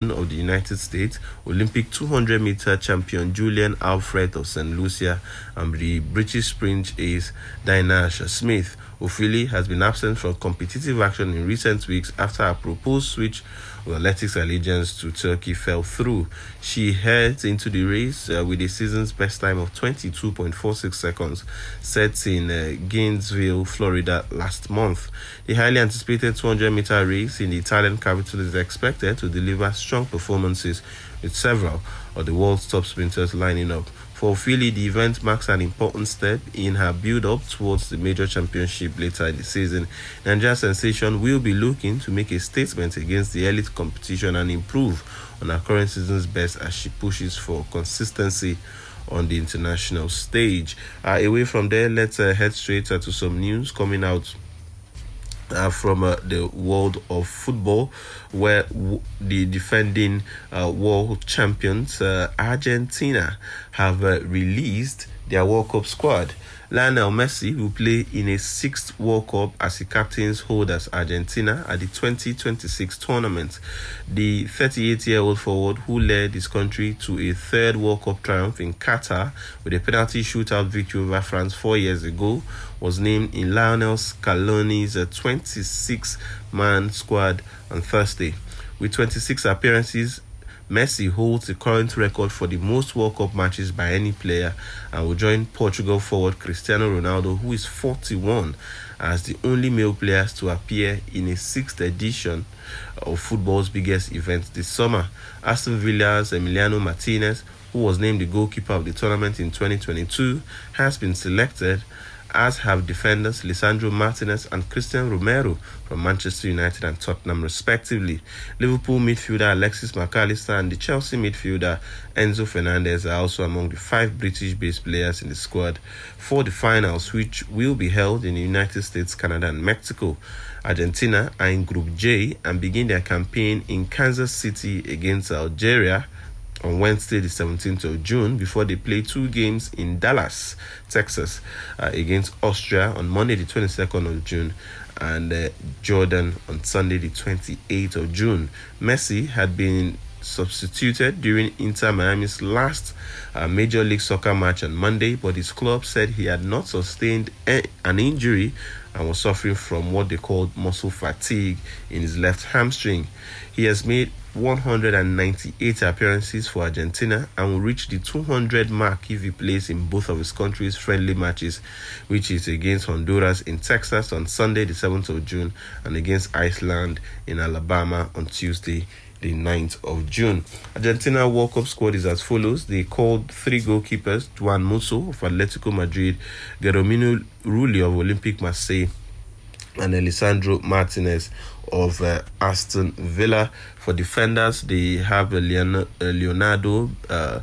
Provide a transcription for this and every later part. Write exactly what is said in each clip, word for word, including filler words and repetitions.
of the United States, Olympic two hundred meter champion Julian Alfred of Saint Lucia, and the British sprint ace Dinesh Smith. Ofili has been absent from competitive action in recent weeks after her proposed switch of athletics allegiance to Turkey fell through. She heads into the race uh, with a season's best time of twenty-two point four six seconds, set in uh, Gainesville, Florida last month. The highly anticipated two hundred meter race in the Italian capital is expected to deliver strong performances, with several of the world's top sprinters lining up. For Ofili, the event marks an important step in her build-up towards the major championship later in the season. Nigeria sensation will be looking to make a statement against the elite competition and improve on her current season's best as she pushes for consistency on the international stage. Uh, away from there, let's uh, head straight uh, to some news coming out Uh, from uh, the world of football, where w- the defending uh, world champions uh, Argentina have uh, released their World Cup squad. Lionel Messi will play in a sixth World Cup as he captains holders Argentina at the twenty twenty-six tournament. The thirty-eight-year-old forward, who led his country to a third World Cup triumph in Qatar with a penalty shootout victory over France four years ago, was named in Lionel Scaloni's twenty-six-man squad on Thursday. With twenty-six appearances, Messi holds the current record for the most World Cup matches by any player and will join Portugal forward Cristiano Ronaldo, who is forty-one, as the only male players to appear in a sixth edition of football's biggest event this summer. Aston Villa's Emiliano Martinez, who was named the goalkeeper of the tournament in twenty twenty-two, has been selected, as have defenders Lisandro Martinez and Christian Romero from Manchester United and Tottenham respectively. Liverpool midfielder Alexis McAllister and the Chelsea midfielder Enzo Fernandez are also among the five British-based players in the squad for the finals, which will be held in the United States, Canada and Mexico. Argentina are in Group J and begin their campaign in Kansas City against Algeria on Wednesday, the seventeenth of June, before they play two games in Dallas, Texas, uh, against Austria on Monday, the twenty-second of June, and uh, Jordan on Sunday, the twenty-eighth of June. Messi had been substituted during Inter Miami's last uh, Major League Soccer match on Monday, but his club said he had not sustained a- an injury and was suffering from what they called muscle fatigue in his left hamstring. He has made one hundred ninety-eight appearances for Argentina and will reach the two hundred mark if he plays in both of his country's friendly matches, which is against Honduras in Texas on Sunday, the seventh of June, and against Iceland in Alabama on Tuesday, the ninth of June. Argentina World Cup squad is as follows. They called three goalkeepers: Juan Musso of Atletico Madrid, Guillermo Rulli of Olympique Marseille, and Lisandro Martinez of uh, Aston Villa. For defenders, they have uh, Leonardo uh,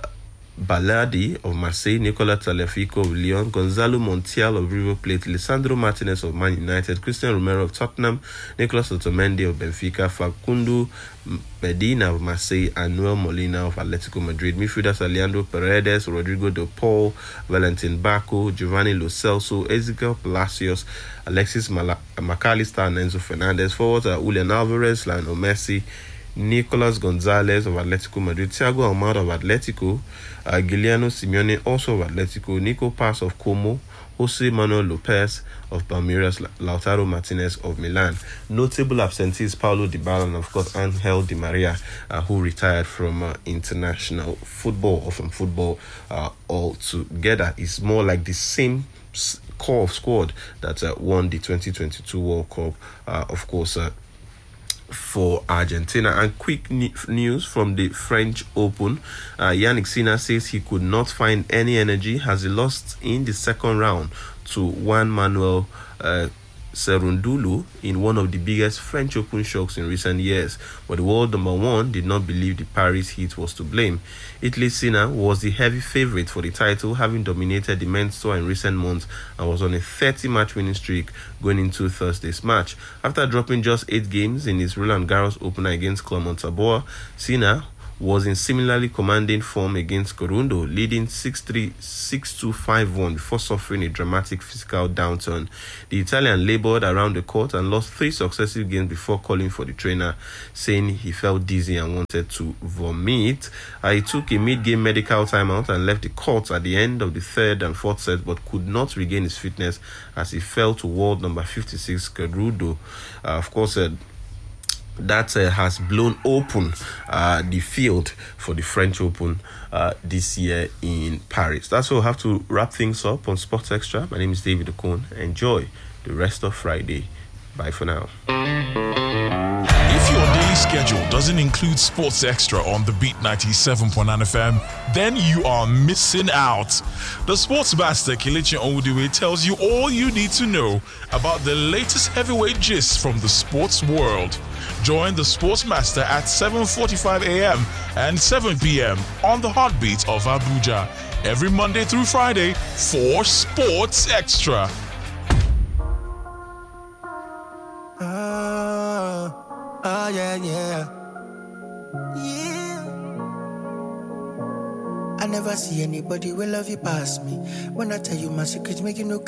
Baladi of Marseille, Nicolas Tagliafico of Lyon, Gonzalo Montiel of River Plate, Lisandro Martinez of Man United, Christian Romero of Tottenham, Nicolas Otamendi of Benfica, Facundo Medina of Marseille, and Noel Molina of Atletico Madrid. Midfielders are Leandro Paredes, Rodrigo De Paul, Valentin Bacco, Giovanni Lo Celso, Ezekiel Palacios, Alexis Mal- McAllister, and Enzo Fernandez. Forwards are Julian Alvarez, Lionel Messi, Nicolas Gonzalez of Atletico Madrid, Thiago Almada of Atletico, uh, Giuliano Simeone also of Atletico, Nico Paz of Como, Jose Manuel Lopez of Palmeiras, Lautaro Martinez of Milan. Notable absentees Paulo Dybala and of course Angel Di Maria, uh, who retired from uh, international football or from football uh, altogether. It's more like the same core of squad that uh, won the twenty twenty-two World Cup, uh, of course, uh, for Argentina. And quick ne- news from the French Open. uh, Yannick Sinner says he could not find any energy as he lost in the second round to Juan Manuel uh, Cerundolo in one of the biggest French Open shocks in recent years, but the world number one did not believe the Paris heat was to blame. Italy's Sinner was the heavy favourite for the title, having dominated the men's tour in recent months and was on a thirty-match winning streak going into Thursday's match. After dropping just eight games in his Roland Garros opener against Clermont Tabor, Sinner was in similarly commanding form against Corundo, leading six three, six two, five one before suffering a dramatic physical downturn. The Italian labored around the court and lost three successive games before calling for the trainer, saying he felt dizzy and wanted to vomit. Uh, he took a mid-game medical timeout and left the court at the end of the third and fourth set, but could not regain his fitness as he fell to world number fifty-six, Corundo. Uh, of course, uh, that uh, has blown open uh, the field for the French Open uh, this year in Paris. That's all. I have to wrap things up on Sports Extra. My name is David Okon. Enjoy the rest of Friday. Bye for now. If your daily schedule doesn't include Sports Extra on the Beat ninety-seven point nine F M, then you are missing out. The Sports Master Kelechi Onwudiwe tells you all you need to know about the latest heavyweight gist from the sports world. Join the Sports Master at seven forty-five a.m. and seven p.m. on the Heartbeat of Abuja every Monday through Friday for Sports Extra. Oh, oh yeah, yeah. Yeah. I never see anybody will love you past me. When I tell you my secrets, make you know.